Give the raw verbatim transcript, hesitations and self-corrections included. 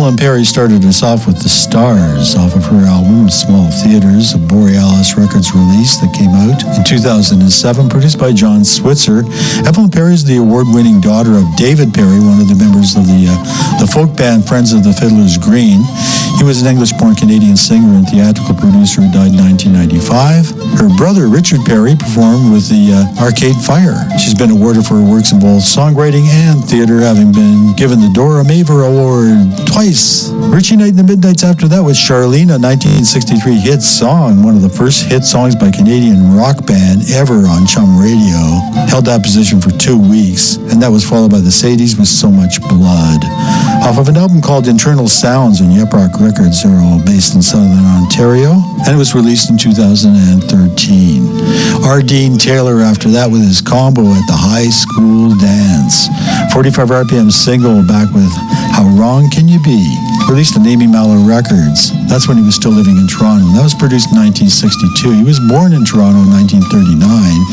Evelyn Perry started us off with The Stars off of her album Small Theaters, a Borealis Records release that came out in two thousand seven, produced by John Switzer. Evelyn Perry is the award-winning daughter of David Perry, one of the members of the, uh, the folk band Friends of the Fiddler's Green. He was an English-born Canadian singer and theatrical producer who died in nineteen ninety-five. Her brother, Richard Perry, performed with the uh, Arcade Fire. She's been awarded for her works in both songwriting and theater, having been given the Dora Maver Award twice. Richie Night in the Midnights after that was Charlene, a nineteen sixty-three hit song, one of the first hit songs by a Canadian rock band ever on Chum Radio. Held that position for two weeks, and that was followed by the Sadies with So Much Blood. Off of an album called Internal Sounds on Yep Rock Records, they're all based in Southern Ontario, and it was released in two thousand thirteen. R. Dean Taylor after that with his combo at the High School Dance. forty-five R P M single back with How Wrong Can You Be? Released on Amy Mallow Records. That's when he was still living in Toronto. That was produced in nineteen sixty-two. He was born in Toronto in nineteen thirty-nine.